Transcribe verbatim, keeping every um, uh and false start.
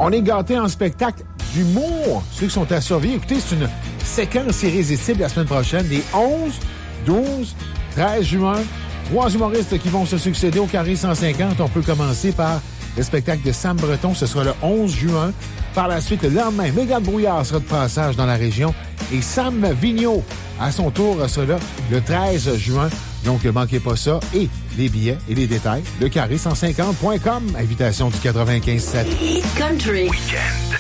On est gâtés en spectacle d'humour. Ceux qui sont à surveiller, écoutez, c'est une séquence irrésistible la semaine prochaine, des onze, douze, treize juin. Trois humoristes qui vont se succéder au Carré cent cinquante. On peut commencer par le spectacle de Sam Breton. Ce sera le onze juin. Par la suite, le lendemain, Mégane Brouillard sera de passage dans la région. Et Sam Vigneault, à son tour, sera là le treize juin. Donc, ne manquez pas ça. Et les billets et les détails, le carré cent cinquante point com. Invitation du quatre-vingt-quinze sept. Country. Weekend.